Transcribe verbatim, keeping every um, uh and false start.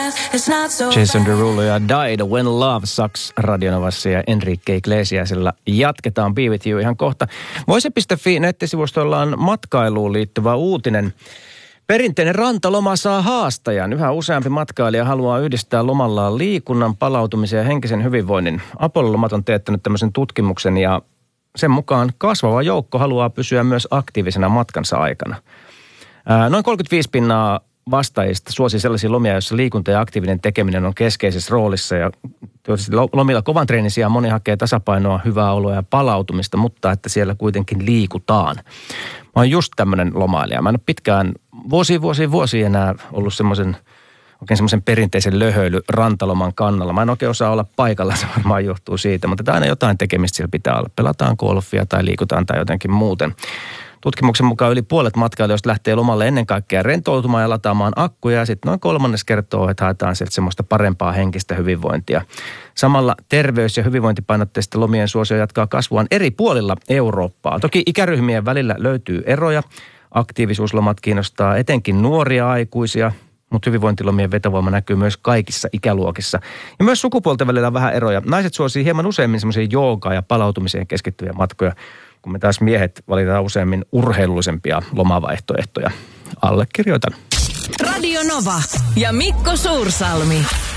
Jason Derulo ja Died When Love Sucks Radionovassa ja Enrique Iglesiasilla jatketaan Be With You ihan kohta. Voise piste fi nettisivustolla on matkailuun liittyvä uutinen. Perinteinen rantaloma saa haastajan. Yhä useampi matkailija haluaa yhdistää lomallaan liikunnan, palautumisen ja henkisen hyvinvoinnin. Apollo-lomat on teettänyt tämmöisen tutkimuksen ja sen mukaan kasvava joukko haluaa pysyä myös aktiivisena matkansa aikana. Ää, noin kolmekymmentäviisi pinnaa vastaajista suosii sellaisia lomia, joissa liikunta ja aktiivinen tekeminen on keskeisessä roolissa. Ja lomilla kovan treenin sijaan moni hakee tasapainoa, hyvää oloa ja palautumista, mutta että siellä kuitenkin liikutaan. Mä oon just tämmöinen lomailija. Mä en ole pitkään, vuosia, vuosia, vuosia enää ollut semmoisen, oikein semmoisen perinteisen löhöily rantaloman kannalla. Mä en oikein osaa olla paikalla, se varmaan johtuu siitä, mutta aina jotain tekemistä siellä pitää olla. Pelataan golfia tai liikutaan tai jotenkin muuten. Tutkimuksen mukaan yli puolet matkailijoista lähtee lomalle ennen kaikkea rentoutumaan ja lataamaan akkuja. Ja sitten noin kolmannes kertoo, että haetaan sieltä semmoista parempaa henkistä hyvinvointia. Samalla terveys- ja hyvinvointipainotteisten lomien suosio jatkaa kasvuaan eri puolilla Eurooppaa. Toki ikäryhmien välillä löytyy eroja. Aktiivisuuslomat kiinnostaa etenkin nuoria aikuisia, mutta hyvinvointilomien vetovoima näkyy myös kaikissa ikäluokissa. Ja myös sukupuolten välillä on vähän eroja. Naiset suosii hieman useammin semmoisia joogaa ja palautumiseen keskittyviä matkoja, kun me taas miehet valitaan useammin urheilullisempia lomavaihtoehtoja. Allekirjoitan. Radio Nova ja Mikko Suursalmi.